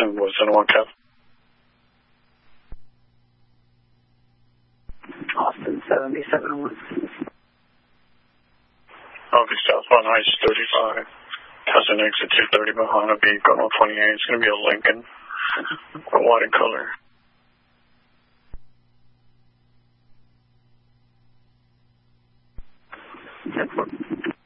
Austin was in one cap. Austin 77-1. I'll be southbound Heights 35. Has an exit 230 behind a beat going on 28. It's going to be a Lincoln. White in color. 10-4.